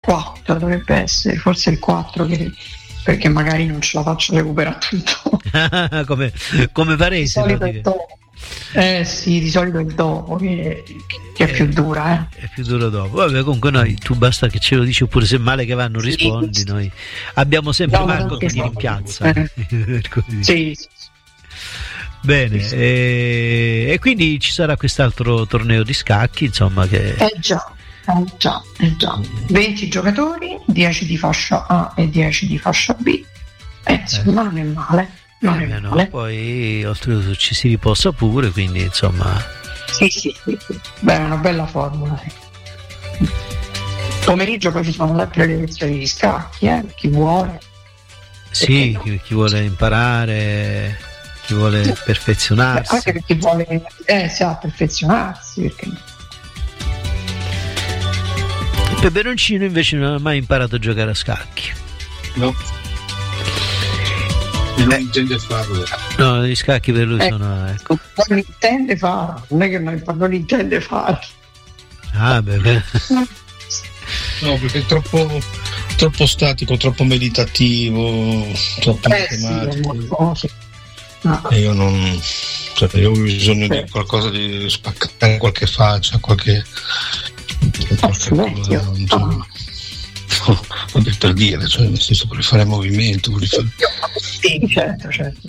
4 dovrebbe essere, forse il 4 perché magari non ce la faccio recuperare tutto. come Varese, di solito è dopo. Sì, di solito è il dopo che è più dura. È più duro dopo. Vabbè, comunque noi, tu basta che ce lo dici, oppure se male che va non rispondi, noi abbiamo sempre Marco che ti rimpiazza. Sì. Bene, e quindi ci sarà quest'altro torneo di scacchi, insomma, che già. 20 giocatori, 10 di fascia A e 10 di fascia B. Insomma, non è male. Non è male. Poi oltretutto ci si riposa pure, quindi insomma. Sì. Beh, è una bella formula. Pomeriggio poi ci sono sempre le lezioni di scacchi, chi vuole. Sì, chi vuole imparare, chi vuole perfezionarsi. Anche per chi vuole perfezionarsi, perché no? Peperoncino invece non ha mai imparato a giocare a scacchi. No. Non intende farlo. No, gli scacchi per lui sono. Ecco. Non intende farlo, non è che non intende farlo. Ah, beh. No, perché è troppo statico, troppo meditativo, troppo matematico. Sì, no. E io non. Io ho bisogno di qualcosa di spaccare qualche faccia, qualche. Per dire, cioè nel senso, per fare movimento, Sì, certo.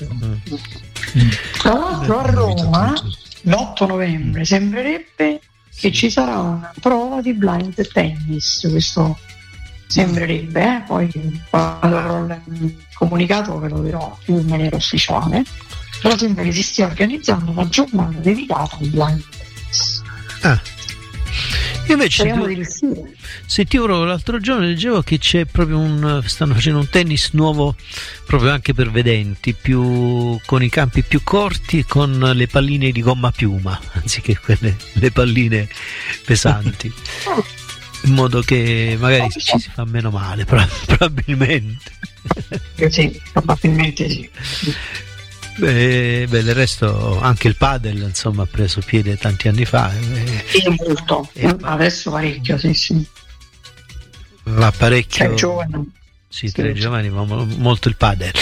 Tra l'altro a Roma l'8 novembre sembrerebbe che ci sarà una prova di blind tennis, questo sembrerebbe, poi quando avrò il comunicato ve lo dirò più in maniera ufficiale, però sembra che si stia organizzando una giornata dedicata al blind tennis. Io invece sentivo l'altro giorno, leggevo che c'è proprio stanno facendo un tennis nuovo proprio anche per vedenti, con i campi più corti e con le palline di gomma piuma anziché le palline pesanti, in modo che magari ci si fa meno male, probabilmente. Sì, probabilmente sì. Beh, del resto anche il padel, insomma, ha preso piede tanti anni fa. Molto. Adesso parecchio, sì. Va parecchio. Tra i giovani. Sì, tra i giovani va molto il padel.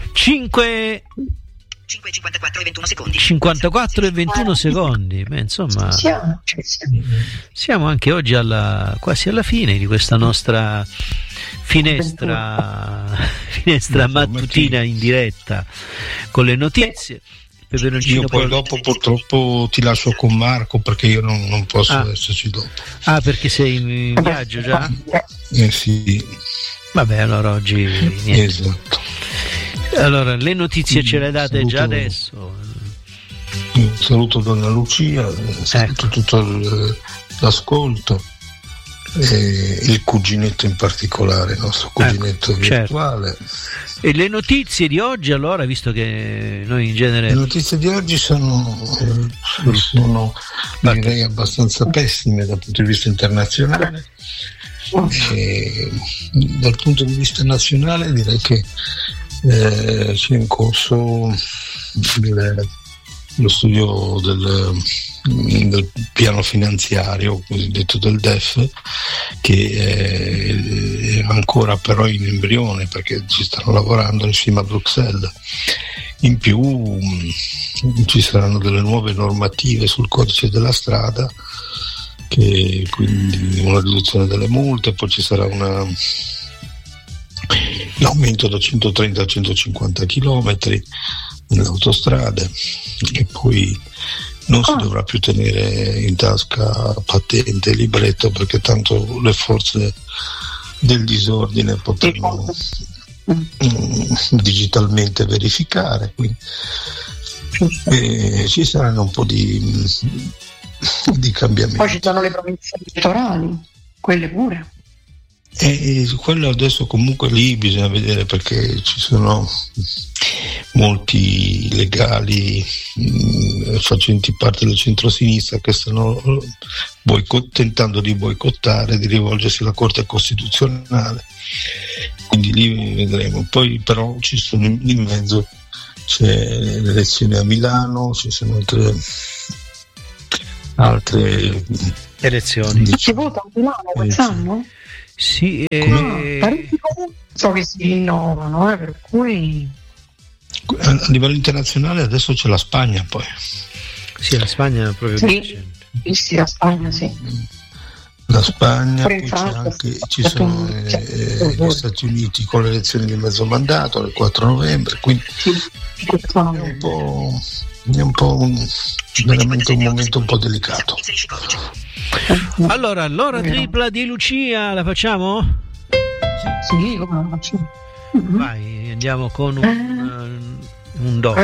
54 e 21 secondi. 54 e 21 secondi. Beh, insomma, siamo anche oggi quasi alla fine di questa nostra finestra mattutina in diretta con le notizie. Io poi dopo purtroppo ti lascio con Marco, perché io non posso esserci dopo. Perché sei in viaggio già? Sì. Vabbè, allora oggi niente. Esatto. Allora, le notizie ce le date già adesso. Saluto Donna Lucia, saluto tutto l'ascolto. Il cuginetto in particolare, il nostro cuginetto virtuale. Certo. E le notizie di oggi, allora, visto che noi in genere. Le notizie di oggi sono direi abbastanza pessime dal punto di vista internazionale. Dal punto di vista nazionale direi che c'è in corso lo studio del piano finanziario cosiddetto del DEF, che è ancora però in embrione, perché ci stanno lavorando insieme a Bruxelles. In più ci saranno delle nuove normative sul codice della strada, che quindi una riduzione delle multe, poi ci sarà l'aumento da 130 a 150 km nelle autostrade, e poi non si dovrà più tenere in tasca patente e libretto, perché tanto le forze del disordine potranno digitalmente verificare, quindi ci saranno un po' di cambiamenti. Poi ci sono le province elettorali, quelle pure. E quello adesso comunque lì bisogna vedere, perché ci sono molti legali facenti parte del centro-sinistra che stanno tentando di boicottare, di rivolgersi alla Corte Costituzionale, quindi lì vedremo. Poi però ci sono in mezzo, c'è le elezioni a Milano, ci sono altre elezioni. Si vota a Milano quest'anno? Sì, so che si rinnovano, per cui a livello internazionale adesso c'è la Spagna, poi sì, la Spagna è proprio sì, la Spagna sì. La Spagna, poi ci sono gli Stati Uniti con le elezioni di mezzo mandato il 4 novembre, quindi è un po' veramente un momento un po' delicato. Allora, l'ora tripla di Lucia la facciamo? Sì, come la facciamo? Vai, andiamo con un do.